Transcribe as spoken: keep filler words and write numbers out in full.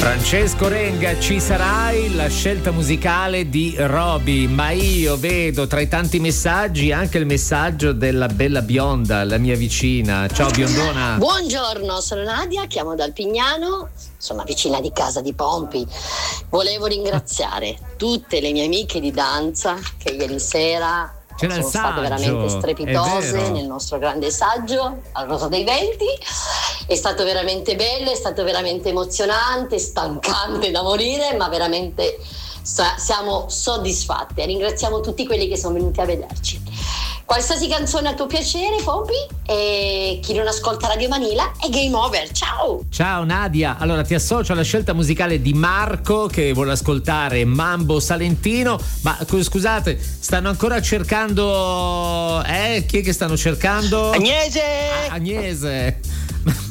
Francesco Renga, ci sarai, la scelta musicale di Roby, ma io vedo tra i tanti messaggi anche il messaggio della bella bionda, la mia vicina. Ciao biondona. Buongiorno, sono Nadia, chiamo dal Pignano, sono vicina di casa di Pompi. Volevo ringraziare tutte le mie amiche di danza che ieri sera C'era sono il state saggio, veramente strepitose è vero. nel nostro grande saggio al Rosa dei Venti. È stato veramente bello, è stato veramente emozionante, stancante da morire, ma veramente sa- siamo soddisfatti. Ringraziamo tutti quelli che sono venuti a vederci. Qualsiasi canzone a tuo piacere, Pompi, e chi non ascolta Radio Manila è game over. Ciao! Ciao Nadia, allora ti associo alla scelta musicale di Marco che vuole ascoltare Mambo Salentino, ma scusate, stanno ancora cercando, eh? Chi è che stanno cercando? Agnese! Ah, Agnese!